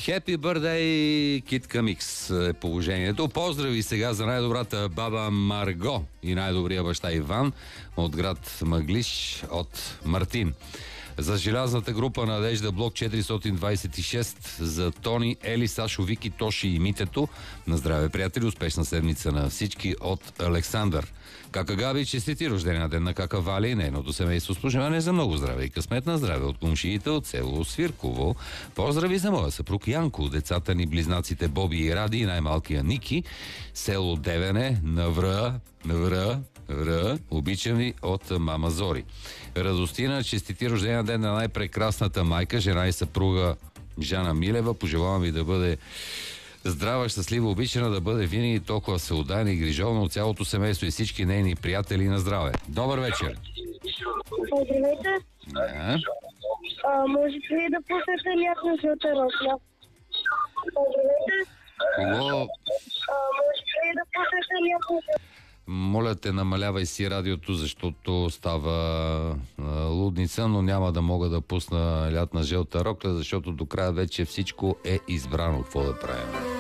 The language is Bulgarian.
Happy birthday, Китка Микс е положението. Поздрави сега за най-добрата баба Марго и най-добрия баща Иван от град Мъглиш от Мартин. За желязната група Надежда, блок 426, за Тони, Ели, Сашо, Вики, Тоши и Митето. На здраве, приятели, успешна седмица на всички от Александър. Кака Габи, честити рождения ден на Кака Вали и нейното семейство с пожелание за много здраве и късмет на здраве от комшиите от село Свирково. Поздрави за моя съпруг Янко, децата ни близнаците Боби и Ради и най-малкия Ники, село Девене, Навра, обичам ви от мама Зори. Радостина, честити рождения ден на най-прекрасната майка, жена и съпруга Жана Милева. Пожелавам ви да бъде здрава, щастлива, обичана, да бъде винаги толкова всеотдайна и грижовна от цялото семейство и всички нейни приятели на здраве. Добър вечер! Здравейте! Да. Можете ли да пуснете някаква жълта рокля? Здравейте! Кого? Можете ли да пуснете някаква... Моля те, намалявай си радиото, защото става лудница, но няма да мога да пусна лятна жълта рокля, защото до края вече всичко е избрано. Какво да правим?